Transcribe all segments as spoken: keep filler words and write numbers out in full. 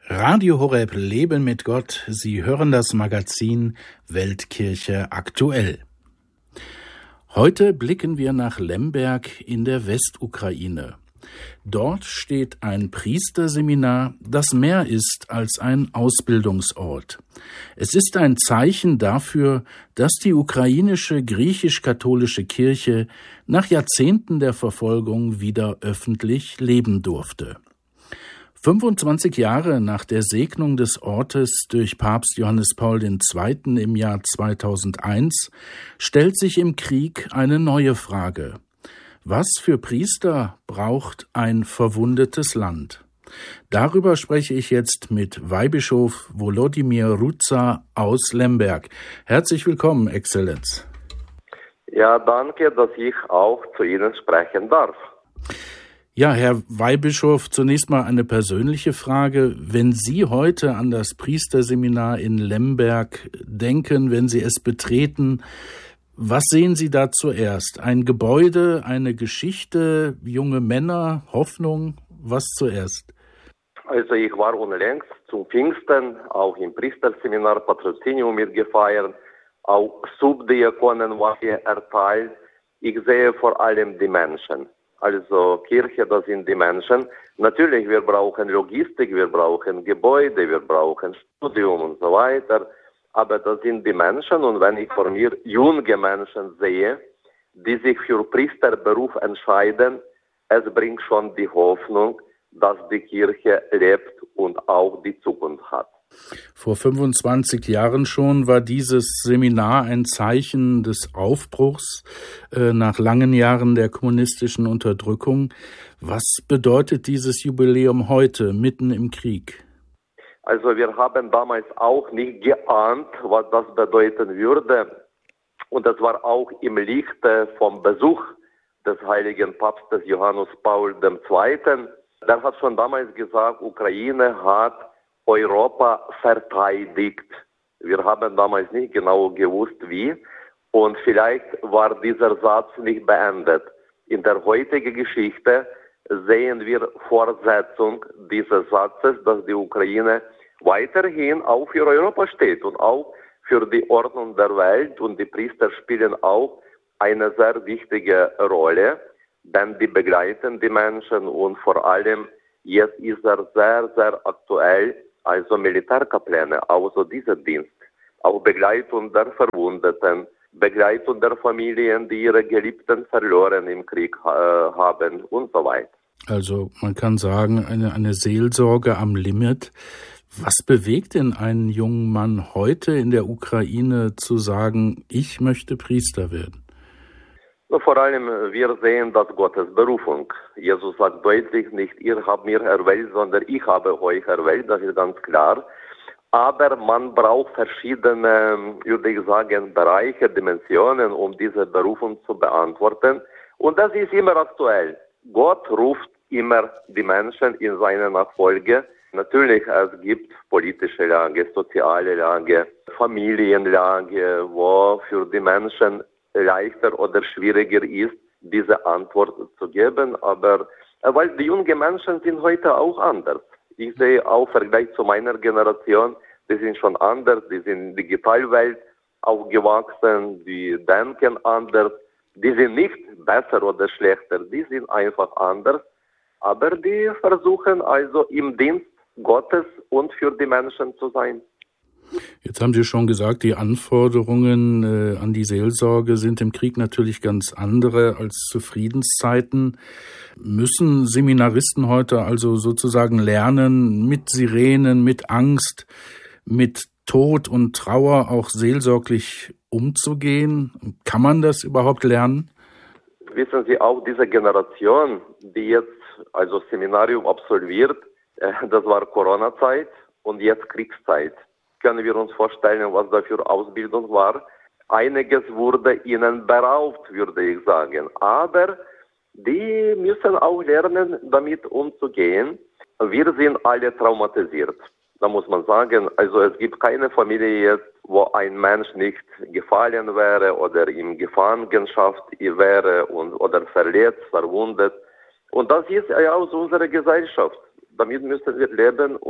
Radio Horeb Leben mit Gott. Sie hören das Magazin Weltkirche aktuell. Heute blicken wir nach Lemberg in der Westukraine. Dort steht ein Priesterseminar, das mehr ist als ein Ausbildungsort. Es ist ein Zeichen dafür, dass die ukrainische griechisch-katholische Kirche nach Jahrzehnten der Verfolgung wieder öffentlich leben durfte. fünfundzwanzig Jahre nach der Segnung des Ortes durch Papst Johannes Paul der Zweite im Jahr zweitausendeins stellt sich im Krieg eine neue Frage. Was für Priester braucht ein verwundetes Land? Darüber spreche ich jetzt mit Weihbischof Volodymyr Rudza aus Lemberg. Herzlich willkommen, Exzellenz. Ja, danke, dass ich auch zu Ihnen sprechen darf. Ja, Herr Weihbischof, zunächst mal eine persönliche Frage. Wenn Sie heute an das Priesterseminar in Lemberg denken, wenn Sie es betreten, was sehen Sie da zuerst? Ein Gebäude, eine Geschichte, junge Männer, Hoffnung? Was zuerst? Also ich war unlängst zum Pfingsten auch im Priesterseminar Patrozinium mitgefeiert, auch Subdiakonen war hier erteilt. Ich sehe vor allem die Menschen. Also Kirche, das sind die Menschen. Natürlich, wir brauchen Logistik, wir brauchen Gebäude, wir brauchen Studium und so weiter. Aber das sind die Menschen. Und wenn ich vor mir junge Menschen sehe, die sich für Priesterberuf entscheiden, es bringt schon die Hoffnung, dass die Kirche lebt und auch die Zukunft hat. Vor fünfundzwanzig Jahren schon war dieses Seminar ein Zeichen des Aufbruchs äh, nach langen Jahren der kommunistischen Unterdrückung. Was bedeutet dieses Jubiläum heute, mitten im Krieg? Also wir haben damals auch nicht geahnt, was das bedeuten würde. Und das war auch im Lichte vom Besuch des heiligen Papstes Johannes Paul der Zweite. Der hat schon damals gesagt, Ukraine hat Europa verteidigt. Wir haben damals nicht genau gewusst, wie. Und vielleicht war dieser Satz nicht beendet. In der heutigen Geschichte sehen wir Fortsetzung dieses Satzes, dass die Ukraine weiterhin auch für Europa steht und auch für die Ordnung der Welt. Und die Priester spielen auch eine sehr wichtige Rolle, denn die begleiten die Menschen und vor allem jetzt ist er sehr, sehr aktuell. Also Militärkaplane, also dieser Dienst, auch Begleitung der Verwundeten, Begleitung der Familien, die ihre Geliebten verloren im Krieg äh, haben und so weiter. Also man kann sagen, eine, eine Seelsorge am Limit. Was bewegt denn einen jungen Mann heute in der Ukraine zu sagen, ich möchte Priester werden? Vor allem, wir sehen das Gottes Berufung. Jesus sagt deutlich, nicht ihr habt mir erwählt, sondern ich habe euch erwählt, das ist ganz klar. Aber man braucht verschiedene, würde ich sagen, Bereiche, Dimensionen, um diese Berufung zu beantworten. Und das ist immer aktuell. Gott ruft immer die Menschen in seine Nachfolge. Natürlich, es gibt politische Lage, soziale Lage, Familienlage, wo für die Menschen leichter oder schwieriger ist, diese Antwort zu geben. Aber weil die jungen Menschen sind heute auch anders. Ich sehe auch im Vergleich zu meiner Generation, die sind schon anders, die sind in der Digitalwelt aufgewachsen, die denken anders, die sind nicht besser oder schlechter, die sind einfach anders. Aber die versuchen also im Dienst Gottes und für die Menschen zu sein. Jetzt haben Sie schon gesagt, die Anforderungen äh, an die Seelsorge sind im Krieg natürlich ganz andere als zu Friedenszeiten. Müssen Seminaristen heute also sozusagen lernen, mit Sirenen, mit Angst, mit Tod und Trauer auch seelsorglich umzugehen? Kann man das überhaupt lernen? Wissen Sie, auch diese Generation, die jetzt also Seminarium absolviert, äh, das war Corona-Zeit und jetzt Kriegszeit. Können wir uns vorstellen, was da für Ausbildung war. Einiges wurde ihnen beraubt, würde ich sagen. Aber die müssen auch lernen, damit umzugehen. Wir sind alle traumatisiert. Da muss man sagen, also es gibt keine Familie jetzt, wo ein Mensch nicht gefallen wäre oder in Gefangenschaft wäre und, oder verletzt, verwundet. Und das ist ja aus unserer Gesellschaft. Damit müssen wir leben und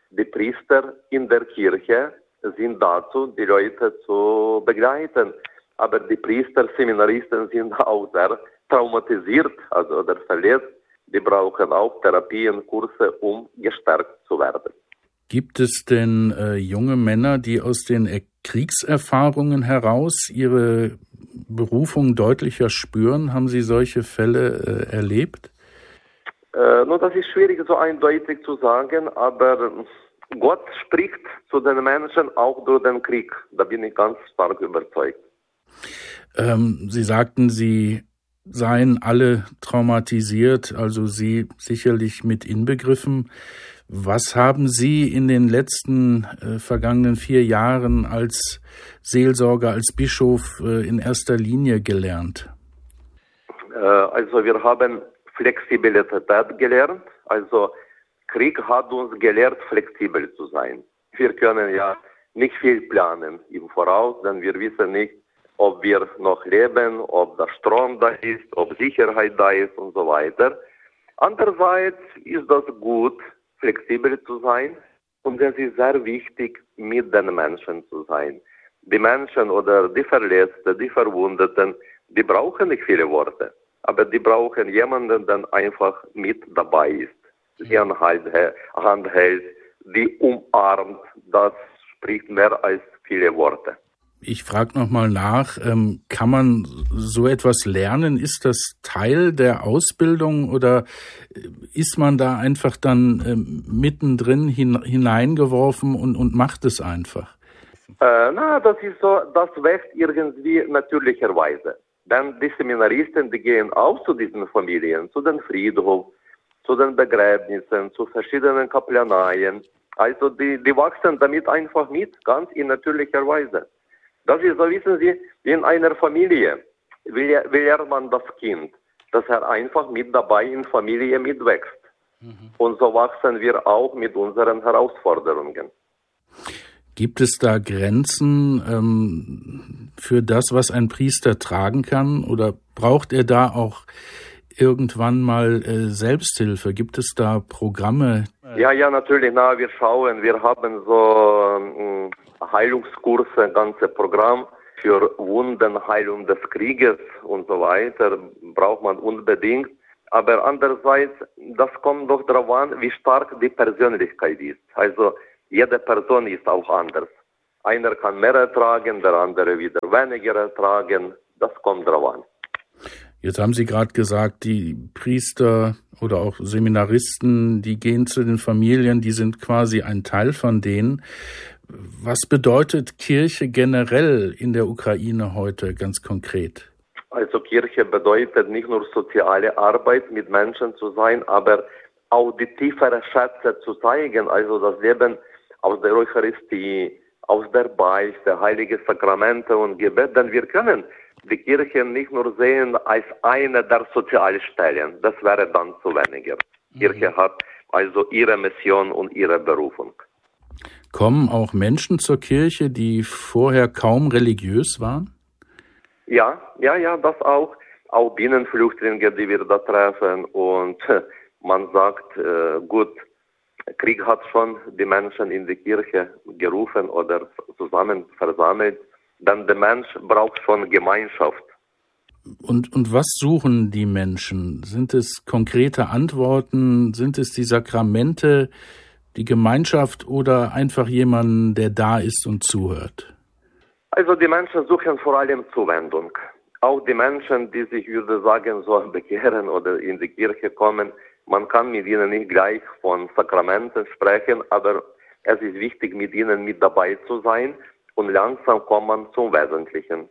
Die Priester in der Kirche sind dazu, die Leute zu begleiten. Aber die Priester, Seminaristen sind auch sehr traumatisiert, also oder verletzt. Die brauchen auch Therapien, Kurse, um gestärkt zu werden. Gibt es denn äh, junge Männer, die aus den Kriegserfahrungen heraus ihre Berufung deutlicher spüren? Haben Sie solche Fälle äh, erlebt? Äh, nun, das ist schwierig so eindeutig zu sagen, aber Gott spricht zu den Menschen auch durch den Krieg. Da bin ich ganz stark überzeugt. Ähm, Sie sagten, Sie seien alle traumatisiert, also Sie sicherlich mit inbegriffen. Was haben Sie in den letzten äh, vergangenen vier Jahren als Seelsorger, als Bischof äh, in erster Linie gelernt? Äh, also wir haben Flexibilität gelernt. Also Krieg hat uns gelehrt, flexibel zu sein. Wir können ja nicht viel planen im Voraus, denn wir wissen nicht, ob wir noch leben, ob der Strom da ist, ob Sicherheit da ist und so weiter. Andererseits ist das gut, flexibel zu sein, und es ist sehr wichtig, mit den Menschen zu sein. Die Menschen oder die Verletzten, die Verwundeten, die brauchen nicht viele Worte, aber die brauchen jemanden, der einfach mit dabei ist, die an Hand hält, die umarmt. Das spricht mehr als viele Worte. Ich frage nochmal nach, ähm, kann man so etwas lernen? Ist das Teil der Ausbildung oder ist man da einfach dann ähm, mittendrin hin, hineingeworfen und, und macht es einfach? Äh, na, das ist so, das wächst irgendwie natürlicherweise. Denn die Seminaristen, die gehen auch zu diesen Familien, zu den Friedhof, zu den Begräbnissen, zu verschiedenen Kaplaneien. Also die, die wachsen damit einfach mit, ganz in natürlicher Weise. Das ist so, wissen Sie, in einer Familie, wie, wie lernt man das Kind, dass er einfach mit dabei in Familie mitwächst. Mhm. Und so wachsen wir auch mit unseren Herausforderungen. Gibt es da Grenzen ähm, für das, was ein Priester tragen kann? Oder braucht er da auch irgendwann mal äh, Selbsthilfe? Gibt es da Programme? Ja, ja, natürlich. Na, wir schauen, wir haben so ähm, Heilungskurse, ganze Programm für Wundenheilung des Krieges und so weiter. Braucht man unbedingt. Aber andererseits, das kommt doch darauf an, wie stark die Persönlichkeit ist. Also jede Person ist auch anders. Einer kann mehr ertragen, der andere wieder weniger ertragen. Das kommt darauf an. Jetzt haben Sie gerade gesagt, die Priester oder auch Seminaristen, die gehen zu den Familien, die sind quasi ein Teil von denen. Was bedeutet Kirche generell in der Ukraine heute ganz konkret? Also Kirche bedeutet nicht nur soziale Arbeit mit Menschen zu sein, aber auch die tieferen Schätze zu zeigen, also das Leben aus der Eucharistie, aus der Beichte, heilige Sakramente und Gebet, denn wir können die Kirche nicht nur sehen als eine der sozialen Stellen, das wäre dann zu weniger. Die mhm. Kirche hat also ihre Mission und ihre Berufung. Kommen auch Menschen zur Kirche, die vorher kaum religiös waren? Ja, ja, ja, das auch. Auch Binnenflüchtlinge, die wir da treffen. Und man sagt, äh, gut, Krieg hat schon die Menschen in die Kirche gerufen oder zusammen versammelt. Denn der Mensch braucht schon Gemeinschaft. Und, und was suchen die Menschen? Sind es konkrete Antworten? Sind es die Sakramente, die Gemeinschaft oder einfach jemanden, der da ist und zuhört? Also die Menschen suchen vor allem Zuwendung. Auch die Menschen, die sich, würde sagen, so bekehren oder in die Kirche kommen, man kann mit ihnen nicht gleich von Sakramenten sprechen, aber es ist wichtig, mit ihnen mit dabei zu sein. Und langsam kommt man zum Wesentlichen.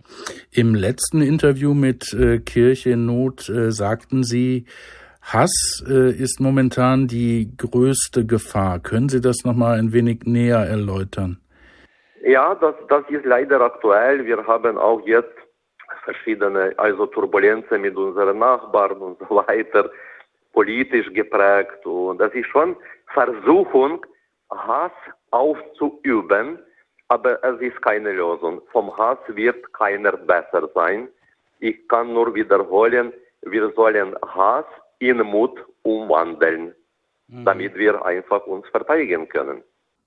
Im letzten Interview mit äh, Kirche in Not äh, sagten Sie, Hass äh, ist momentan die größte Gefahr. Können Sie das nochmal ein wenig näher erläutern? Ja, das, das ist leider aktuell. Wir haben auch jetzt verschiedene also Turbulenzen mit unseren Nachbarn und so weiter, politisch geprägt. Und das ist schon Versuchung, Hass auszuüben. Aber es ist keine Lösung. Vom Hass wird keiner besser sein. Ich kann nur wiederholen, wir sollen Hass in Mut umwandeln. mhm. damit wir einfach uns verteidigen können.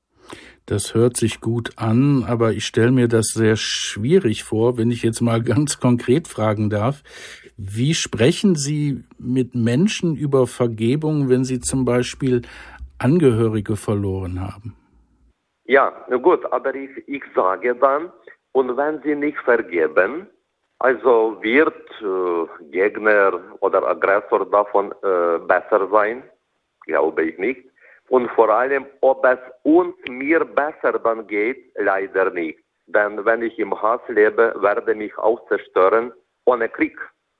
Das hört sich gut an, aber ich stelle mir das sehr schwierig vor, wenn ich jetzt mal ganz konkret fragen darf. Wie sprechen Sie mit Menschen über Vergebung, wenn sie zum Beispiel Angehörige verloren haben? Ja, gut, aber ich, ich sage dann, und wenn sie nicht vergeben, also wird äh, Gegner oder Aggressor davon äh, besser sein, glaube ich nicht. Und vor allem, ob es uns, mir besser dann geht, leider nicht. Denn wenn ich im Hass lebe, werde mich auch zerstören ohne Krieg.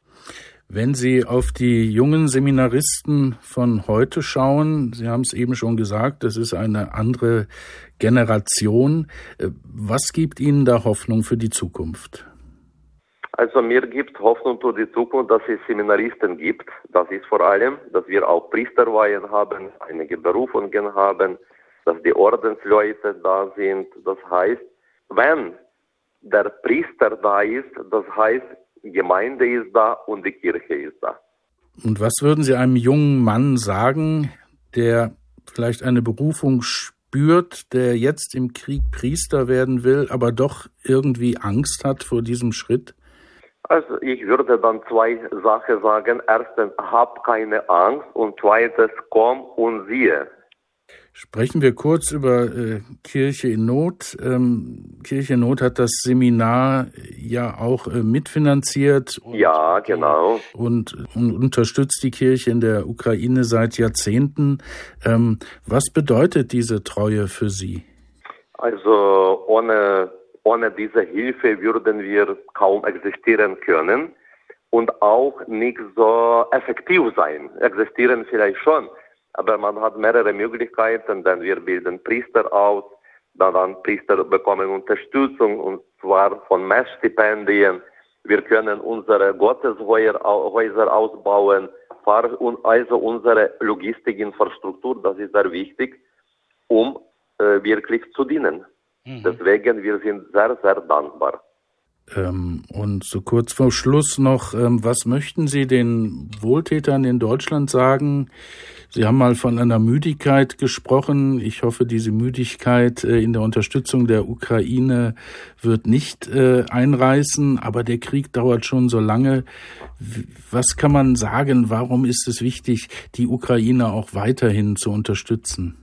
Wenn Sie auf die jungen Seminaristen von heute schauen, Sie haben es eben schon gesagt, das ist eine andere Generation. Was gibt Ihnen da Hoffnung für die Zukunft? Also mir gibt Hoffnung für die Zukunft, dass es Seminaristen gibt. Das ist vor allem, dass wir auch Priesterweihen haben, einige Berufungen haben, dass die Ordensleute da sind. Das heißt, wenn der Priester da ist, das heißt, Gemeinde ist da und die Kirche ist da. Und was würden Sie einem jungen Mann sagen, der vielleicht eine Berufung spürt, der jetzt im Krieg Priester werden will, aber doch irgendwie Angst hat vor diesem Schritt? Also ich würde dann zwei Sachen sagen. Erstens, hab keine Angst und zweitens, komm und siehe. Sprechen wir kurz über äh, Kirche in Not. Ähm, Kirche in Not hat das Seminar ja auch äh, mitfinanziert. Und, ja, genau. Und, und unterstützt die Kirche in der Ukraine seit Jahrzehnten. Ähm, was bedeutet diese Treue für Sie? Also ohne, ohne diese Hilfe würden wir kaum existieren können und auch nicht so effektiv sein. Existieren vielleicht schon. Aber man hat mehrere Möglichkeiten, denn wir bilden Priester aus, dann, dann Priester bekommen Unterstützung, und zwar von Messstipendien. Wir können unsere Gotteshäuser ausbauen, also unsere Logistikinfrastruktur, das ist sehr wichtig, um äh, wirklich zu dienen. Mhm. Deswegen, wir sind sehr, sehr dankbar. Ähm, und so kurz vor Schluss noch, ähm, was möchten Sie den Wohltätern in Deutschland sagen? Sie haben mal von einer Müdigkeit gesprochen. Ich hoffe, diese Müdigkeit äh, in der Unterstützung der Ukraine wird nicht äh, einreißen, aber der Krieg dauert schon so lange. Was kann man sagen? Warum ist es wichtig, die Ukraine auch weiterhin zu unterstützen?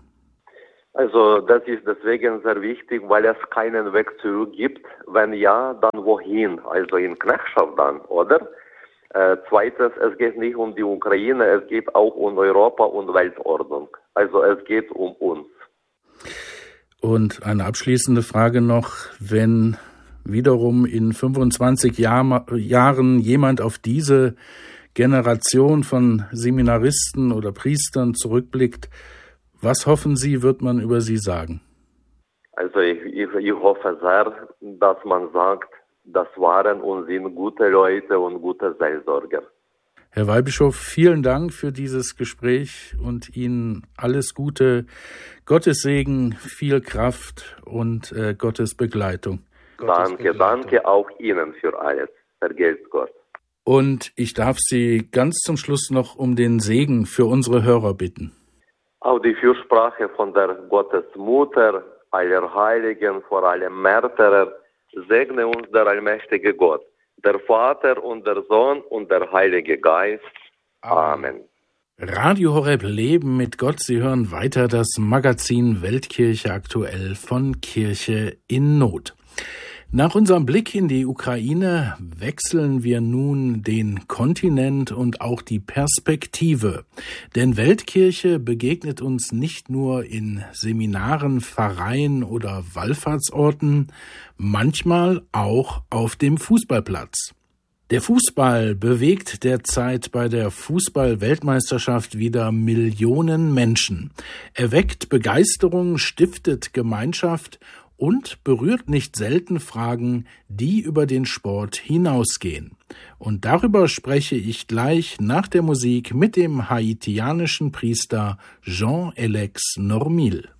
Also das ist deswegen sehr wichtig, weil es keinen Weg zurück gibt. Wenn ja, dann wohin? Also in Knechtschaft dann, oder? Äh, zweitens, es geht nicht um die Ukraine, es geht auch um Europa und Weltordnung. Also es geht um uns. Und eine abschließende Frage noch, wenn wiederum in fünfundzwanzig Jahr, Jahren jemand auf diese Generation von Seminaristen oder Priestern zurückblickt, was hoffen Sie, wird man über Sie sagen? Also ich, ich, ich hoffe sehr, dass man sagt, das waren und sind gute Leute und gute Seelsorger. Herr Weihbischof, vielen Dank für dieses Gespräch und Ihnen alles Gute, Gottes Segen, viel Kraft und äh, Gottes Begleitung. Gottes danke, Begleitung. Danke auch Ihnen für alles. Vergelt's Gott. Und ich darf Sie ganz zum Schluss noch um den Segen für unsere Hörer bitten. Auch die Fürsprache von der Gottesmutter, aller Heiligen, vor allem Märtyrer, segne uns der allmächtige Gott, der Vater und der Sohn und der Heilige Geist. Amen. Radio Horeb Leben mit Gott. Sie hören weiter das Magazin Weltkirche aktuell von Kirche in Not. Nach unserem Blick in die Ukraine wechseln wir nun den Kontinent und auch die Perspektive. Denn Weltkirche begegnet uns nicht nur in Seminaren, Pfarreien oder Wallfahrtsorten, manchmal auch auf dem Fußballplatz. Der Fußball bewegt derzeit bei der Fußball-Weltmeisterschaft wieder Millionen Menschen. Er weckt Begeisterung, stiftet Gemeinschaft und berührt nicht selten Fragen, die über den Sport hinausgehen. Und darüber spreche ich gleich nach der Musik mit dem haitianischen Priester Jean-Alex Normil.